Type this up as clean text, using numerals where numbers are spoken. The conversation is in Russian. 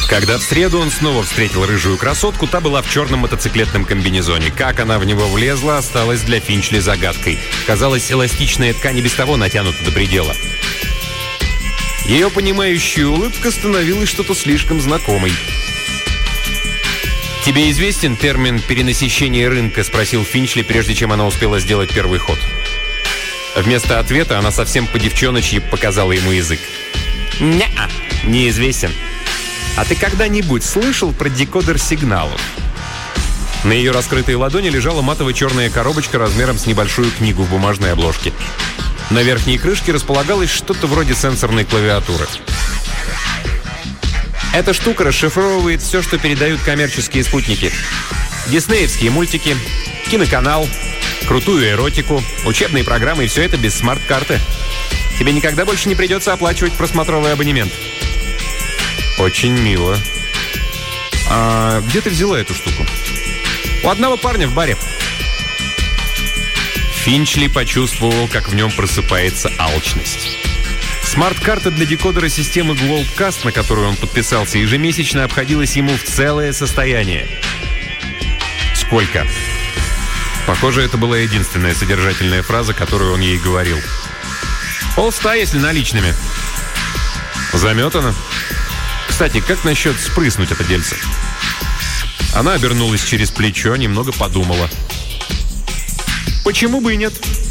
Когда в среду он снова встретил рыжую красотку, та была в черном мотоциклетном комбинезоне. Как она в него влезла, осталась для Финчли загадкой. Казалось, эластичная ткань и без того натянута до предела. Ее понимающая улыбка становилась что-то слишком знакомой. «Тебе известен термин «перенасыщение рынка»?» — спросил Финчли, прежде чем она успела сделать первый ход. Вместо ответа она совсем по-девчоночьи показала ему язык. «Не-а, неизвестен. А ты когда-нибудь слышал про декодер сигналов?» На ее раскрытой ладони лежала матово-черная коробочка размером с небольшую книгу в бумажной обложке. На верхней крышке располагалось что-то вроде сенсорной клавиатуры. Эта штука расшифровывает все, что передают коммерческие спутники. Диснеевские мультики, киноканал, крутую эротику, учебные программы, и все это без смарт-карты. Тебе никогда больше не придется оплачивать просмотровый абонемент. Очень мило. А где ты взяла эту штуку? У одного парня в баре. Финчли почувствовал, как в нем просыпается алчность. Смарт-карта для декодера системы Globalcast, на которую он подписался, ежемесячно обходилась ему в целое состояние. Сколько? Похоже, это была единственная содержательная фраза, которую он ей говорил. 100, если наличными. Заметано. Кстати, как насчет спрыснуть это дельце? Она обернулась через плечо, немного подумала. Почему бы и нет?